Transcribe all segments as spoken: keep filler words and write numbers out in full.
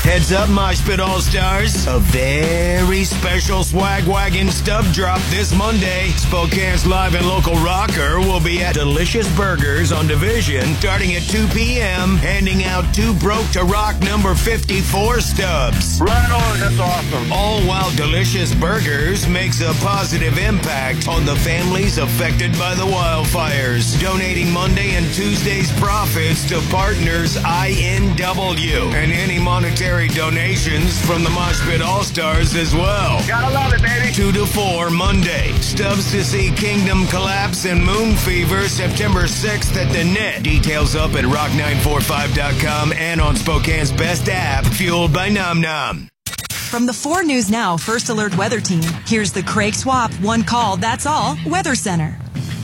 Heads up, Mosh Pit All-Stars. A very special Swag Wagon stub drop this Monday. Spokane's live and local rocker will be at Delicious Burgers on Division starting at two p.m. handing out two Broke to Rock number fifty-four stubs. Right on, that's awesome. All while Delicious Burgers makes a positive impact on the families affected by the wildfires. Donating Monday and Tuesday's profits to Partners I N W. And any monetary donations from the Mosh Pit All-Stars as well. Gotta love it, baby. two to four Monday. Stubs to see Kingdom Collapse and Moon Fever September sixth at the Net. Details up at rock nine forty-five dot com and on Spokane's best app, fueled by Nom Nom. From the four News Now First Alert Weather Team, here's the Craig Swap One Call, That's All Weather Center.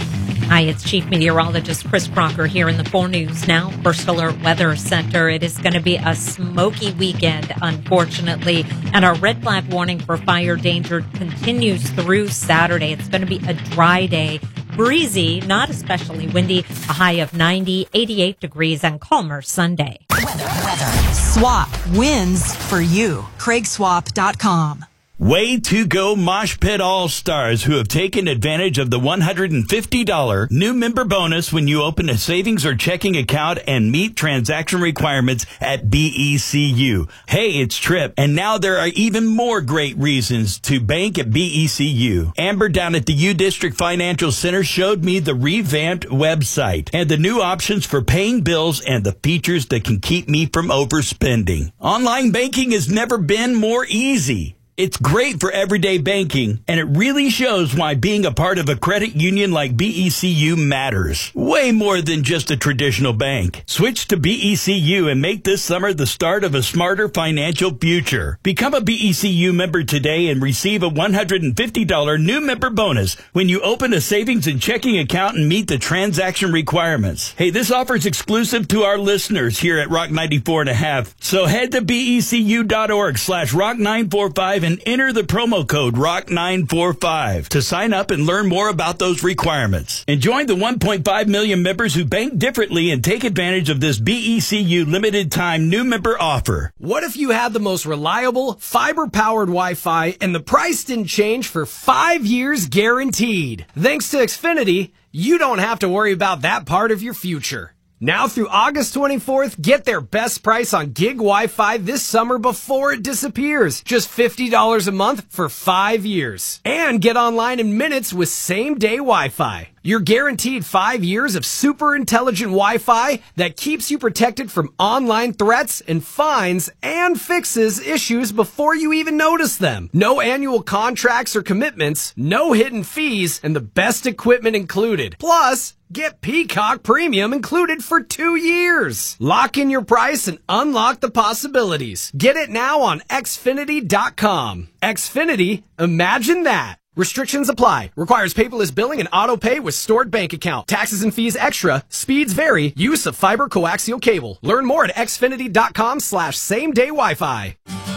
Hi, it's Chief Meteorologist Chris Crocker here in the four News Now First Alert Weather Center. It is going to be a smoky weekend, unfortunately, and our red flag warning for fire danger continues through Saturday. It's going to be a dry day, breezy, not especially windy, a high of ninety, eighty-eight degrees, and calmer Sunday. Weather, weather. Swap wins for you. Craig Swap dot com. Way to go, Mosh Pit All-Stars, who have taken advantage of the one hundred fifty dollars new member bonus when you open a savings or checking account and meet transaction requirements at B E C U. Hey, it's Trip, and now there are even more great reasons to bank at B E C U. Amber down at the U District Financial Center showed me the revamped website and the new options for paying bills and the features that can keep me from overspending. Online banking has never been more easy. It's great for everyday banking, and it really shows why being a part of a credit union like B E C U matters. Way more than just a traditional bank. Switch to B E C U and make this summer the start of a smarter financial future. Become a B E C U member today and receive a one hundred fifty dollars new member bonus when you open a savings and checking account and meet the transaction requirements. Hey, this offer is exclusive to our listeners here at Rock ninety-four and a half. So head to B E C U dot org slash rock nine forty-five and enter the promo code rock nine forty-five to sign up and learn more about those requirements. And join the one point five million members who bank differently and take advantage of this B E C U limited time new member offer. What if you had the most reliable, fiber-powered Wi-Fi and the price didn't change for five years guaranteed? Thanks to Xfinity, you don't have to worry about that part of your future. Now through August twenty-fourth, get their best price on gig Wi-Fi this summer before it disappears. Just fifty dollars a month for five years. And get online in minutes with same-day Wi-Fi. You're guaranteed five years of super intelligent Wi-Fi that keeps you protected from online threats and fines and fixes issues before you even notice them. No annual contracts or commitments, no hidden fees, and the best equipment included. Plus, get Peacock Premium included for two years. Lock in your price and unlock the possibilities. Get it now on Xfinity dot com. Xfinity, imagine that. Restrictions apply. Requires paperless billing and auto pay with stored bank account. Taxes and fees extra. Speeds vary. Use of fiber coaxial cable. Learn more at Xfinity dot com slash same day Wi-Fi.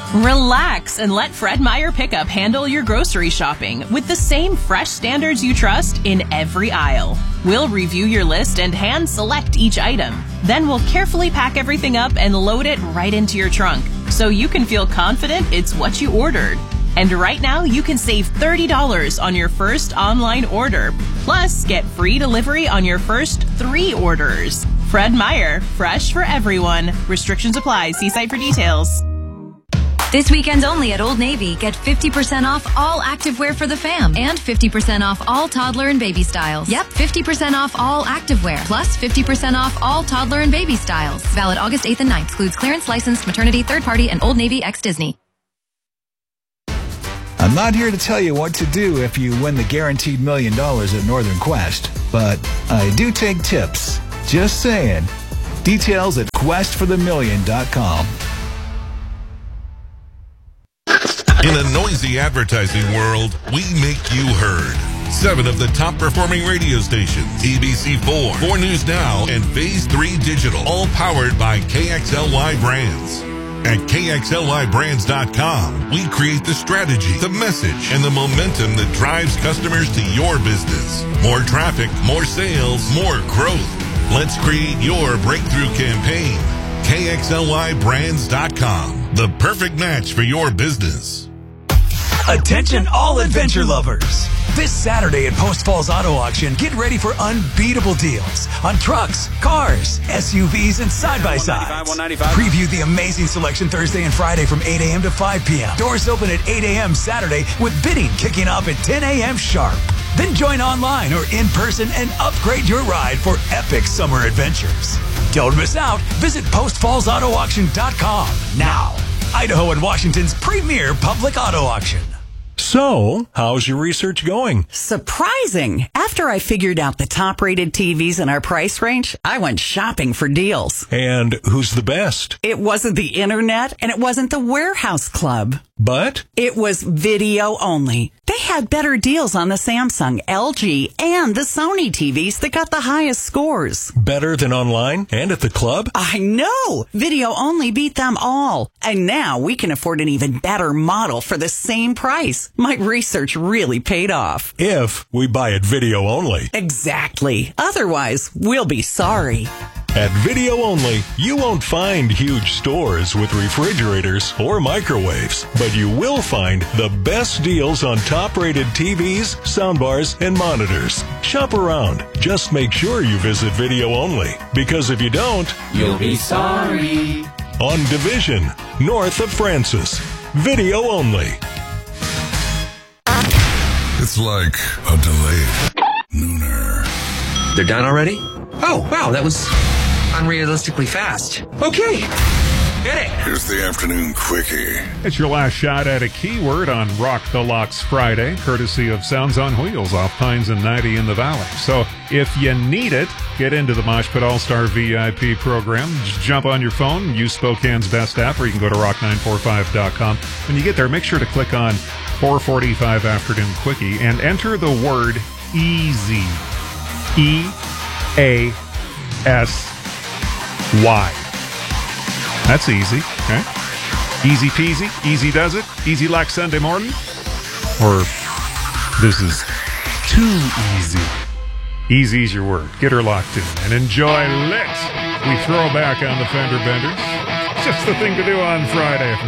Relax and let Fred Meyer Pickup handle your grocery shopping with the same fresh standards you trust in every aisle. We'll review your list and hand select each item. Then we'll carefully pack everything up and load it right into your trunk so you can feel confident it's what you ordered. And right now, you can save thirty dollars on your first online order. Plus, get free delivery on your first three orders. Fred Meyer, fresh for everyone. Restrictions apply. See site for details. This weekend only at Old Navy, get fifty percent off all activewear for the fam and fifty percent off all toddler and baby styles. Yep, fifty percent off all activewear plus fifty percent off all toddler and baby styles. Valid August eighth and ninth. Excludes clearance, licensed, maternity, third party, and Old Navy x Disney. I'm not here to tell you what to do if you win the guaranteed million dollars at Northern Quest, but I do take tips. Just saying. Details at quest for the million dot com. In a noisy advertising world, we make you heard. Seven of the top performing radio stations, A B C four, four News Now, and Phase three Digital, all powered by K X L Y Brands. At K X L Y brands dot com, we create the strategy, the message, and the momentum that drives customers to your business. More traffic, more sales, more growth. Let's create your breakthrough campaign. K X L Y brands dot com. The perfect match for your business. Attention all adventure lovers. This Saturday at Post Falls Auto Auction, get ready for unbeatable deals on trucks, cars, S U Vs, and side-by-sides. Preview the amazing selection Thursday and Friday from eight a.m. to five p.m. Doors open at eight a.m. Saturday with bidding kicking off at ten a.m. sharp. Then join online or in person and upgrade your ride for epic summer adventures. Don't miss out. Visit post falls auto auction dot com now. Idaho and Washington's premier public auto auction. So, how's your research going? Surprising. After I figured out the top-rated T Vs in our price range, I went shopping for deals. And who's the best? It wasn't the internet, and it wasn't the warehouse club. But? It was video only. They had better deals on the Samsung, L G, and the Sony T Vs that got the highest scores. Better than online and at the club? I know! Video only beat them all. And now we can afford an even better model for the same price. My research really paid off. If we buy it video only. Exactly. Otherwise, we'll be sorry. At Video Only, you won't find huge stores with refrigerators or microwaves, but you will find the best deals on top-rated T Vs, soundbars, and monitors. Shop around. Just make sure you visit Video Only, because if you don't, you'll be sorry. On Division, north of Francis. Video Only. It's like a delayed nooner. They're done already? Oh, wow, that was unrealistically fast. Okay, hit it. Here's the afternoon quickie. It's your last shot at a keyword on Rock the Locks Friday, courtesy of Sounds on Wheels off Pines and ninety in the Valley. So if you need it, get into the Mosh Pit All-Star V I P program. Just jump on your phone, use Spokane's best app, or you can go to rock nine forty-five dot com. When you get there, make sure to click on four forty-five Afternoon Quickie and enter the word EASY. E A S Y. That's easy, okay? Easy peasy, easy does it, easy like Sunday morning, or this is too easy. Easy's your word. Get her locked in and enjoy Lit. We throw back on the fender benders. Just the thing to do on Friday.